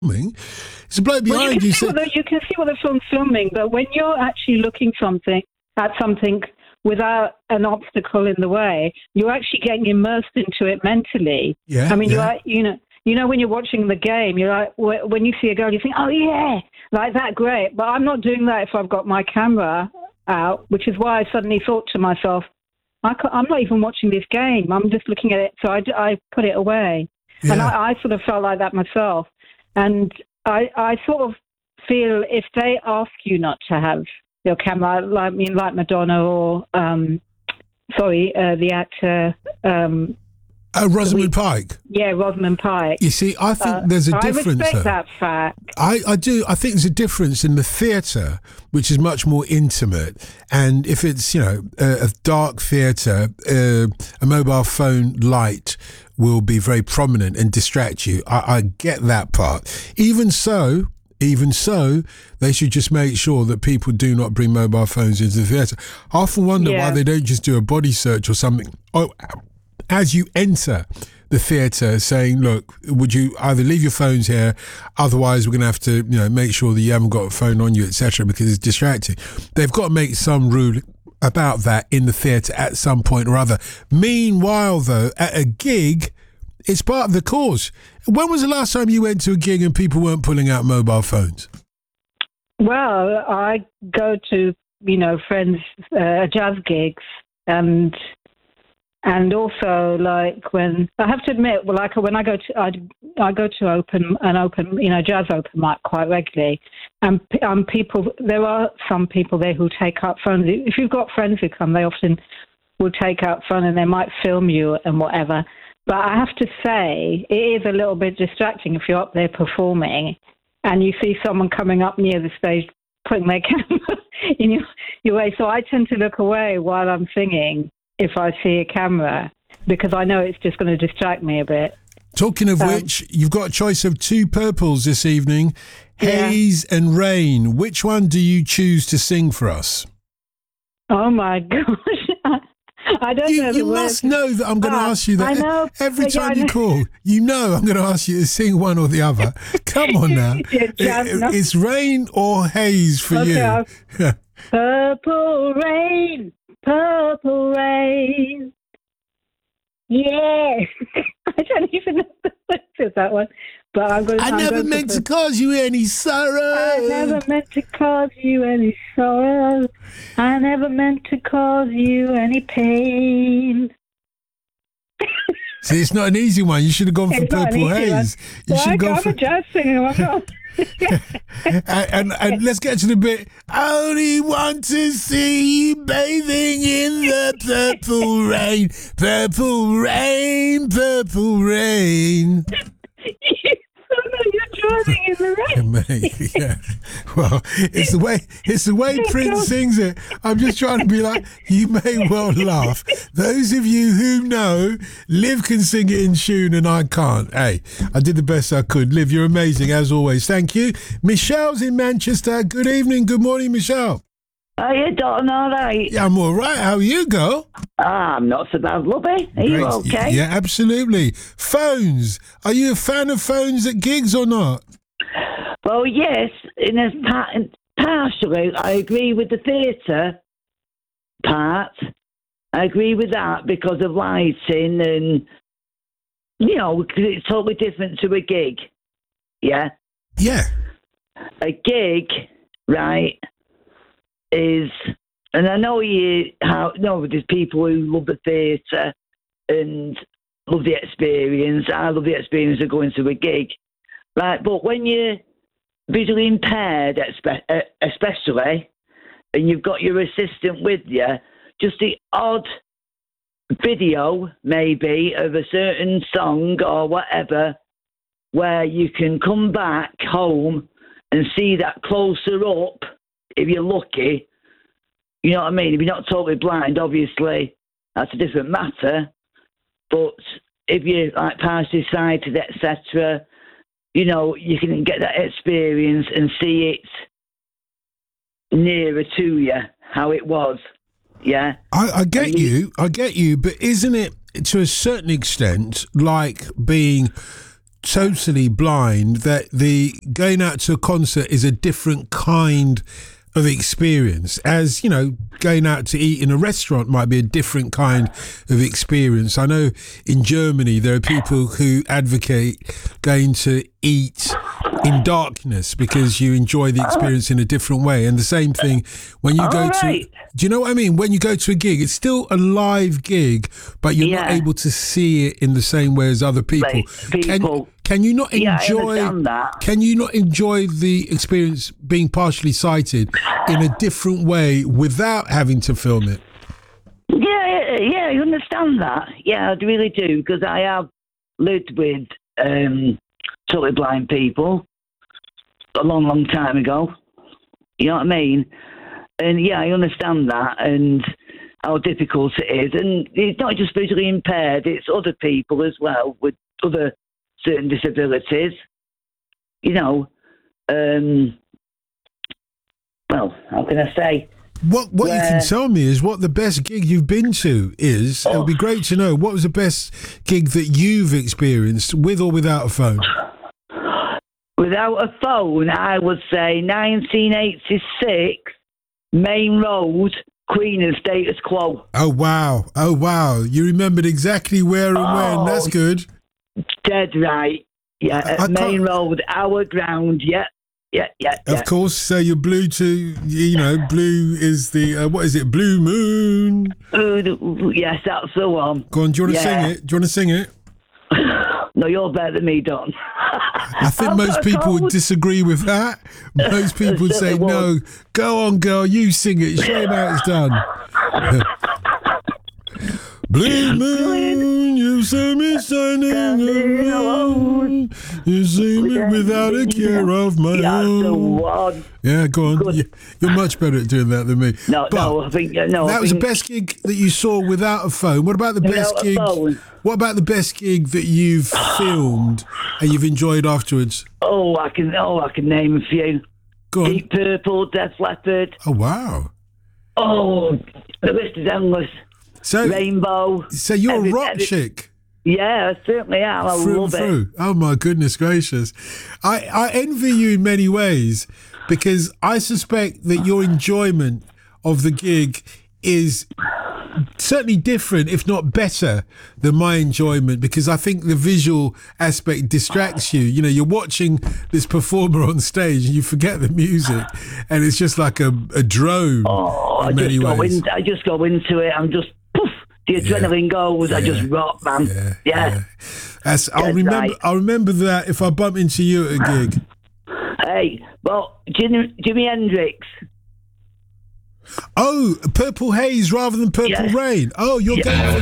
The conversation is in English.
filming. It's a bloke behind you. You can see what the film's filming, but when you're actually looking at something without an obstacle in the way, you're actually getting immersed into it mentally. Yeah. I mean, you know, when you're watching the game, you're like, when you see a goal, you think, oh yeah, like that, great. But I'm not doing that if I've got my camera out, which is why I suddenly thought to myself, I'm not even watching this game. I'm just looking at it, so I put it away. Yeah. And I sort of felt like that myself. And I sort of feel if they ask you not to have your camera, like Madonna or, the actor... Rosamund Pike. Yeah, Rosamund Pike. You see, I think there's a difference. I respect that fact. I do. I think there's a difference in the theatre, which is much more intimate. And if it's, a dark theatre, a mobile phone light will be very prominent and distract you. I get that part. Even so, they should just make sure that people do not bring mobile phones into the theatre. I often wonder why they don't just do a body search or something. As you enter the theatre, saying, look, would you either leave your phones here, otherwise we're going to have to, make sure that you haven't got a phone on you, etc., because it's distracting. They've got to make some rule about that in the theatre at some point or other. Meanwhile, though, at a gig, it's part of the course. When was the last time you went to a gig and people weren't pulling out mobile phones? Well, I go to, friends' jazz gigs and also, like, when I have to admit, when I go to open jazz open mic quite regularly, and there are some people there who take out phones. If you've got friends who come, they often will take out phone and they might film you and whatever. But I have to say, it is a little bit distracting if you're up there performing and you see someone coming up near the stage putting their camera in your way. So I tend to look away while I'm singing if I see a camera, because I know it's just going to distract me a bit. Talking of which, you've got a choice of two purples this evening, Haze and Rain. Which one do you choose to sing for us? Oh, my gosh. I don't know. You must know that I'm going to ask you that. I know. Every time you call, I'm going to ask you to sing one or the other. Come on now. It's Rain or Haze for you. Purple rain. Purple rain. Yeah. I don't even know the words of that one. But I never meant to cause you any sorrow. I never meant to cause you any sorrow. I never meant to cause you any pain. See, it's not an easy one. You should have gone for Purple Haze. I'm a jazz singer. I'm not. and let's get to the bit. I only want to see you bathing in the purple rain, purple rain, purple rain. You're driving in the rain. Mate, yeah. Well, it's the way Prince sings it. I'm just trying to be like, you may well laugh. Those of you who know, Liv can sing it in tune and I can't. Hey, I did the best I could. Liv, you're amazing as always. Thank you. Michelle's in Manchester. Good evening. Good morning, Michelle. Are you doing all right? Yeah, I'm all right. How are you, girl? I'm not so bad, lovey. Are you okay? Yeah, absolutely. Phones. Are you a fan of phones at gigs or not? Well, yes. Partially, I agree with the theatre part. I agree with that because of lighting and, because it's totally different to a gig. Yeah? Yeah. A gig, right, is, and I know there's people who love the theatre and love the experience. I love the experience of going to a gig, right? But when you're visually impaired, especially, and you've got your assistant with you, just the odd video, maybe, of a certain song or whatever, where you can come back home and see that closer up, if you're lucky. You know what I mean? If you're not totally blind, obviously, that's a different matter. But if you're like partially sighted, etc., you can get that experience and see it nearer to you, how it was. Yeah. I get you, but isn't it, to a certain extent, like being totally blind that the going out to a concert is a different kind of experience, as you know, going out to eat in a restaurant might be a different kind of experience. I know in Germany there are people who advocate going to eat in darkness because you enjoy the experience in a different way. And the same thing when you go to, do you know what I mean? When you go to a gig, it's still a live gig, but you're not able to see it in the same way as other people. Can you not enjoy? Can you not enjoy the experience being partially sighted in a different way without having to film it? Yeah, I understand that. Yeah, I really do, because I have lived with totally blind people a long, long time ago. You know what I mean? And yeah, I understand that and how difficult it is. And it's not just visually impaired; it's other people as well with other certain disabilities, you know. Well, how can I say? What you can tell me is what the best gig you've been to is. It would be great to know. What was the best gig that you've experienced with or without a phone? Without a phone, I would say 1986, Main Road, Queen and Status Quo. Oh, wow. You remembered exactly where and when. That's good. Dead right. Yeah, at Main Road, our ground. Yeah. Of course. So you're blue to, blue is the, what is it? Blue Moon. Yes, that's the one. Go on, do you want to sing it? No, you're better than me, Don. I think most people would disagree with that. Most people would say, no, go on, girl, you sing it. Show them how it's done. Blue moon, you see me shining around. You see me without a care of my own. Yeah, go on. You're much better at doing that than me. I think that was the best gig that you saw without a phone. What about the best gig? What about the best gig that you've filmed and you've enjoyed afterwards? I can name a few. Go on. Deep Purple, Def Leppard. Oh wow. Oh, the list is endless. So, Rainbow. So you're a rock chick. Yeah, I certainly am. I love it. Oh my goodness gracious. I envy you in many ways because I suspect that your enjoyment of the gig is certainly different, if not better, than my enjoyment, because I think the visual aspect distracts you. You know, you're watching this performer on stage and you forget the music and it's just like a drone in many ways. I just go into it. I'm just poof. The adrenaline goes. I just rock, man. Yeah. I'll remember that if I bump into you at a gig. Hey, well, Jimi Hendrix. Oh, Purple Haze rather than Purple Rain. Oh, you're going for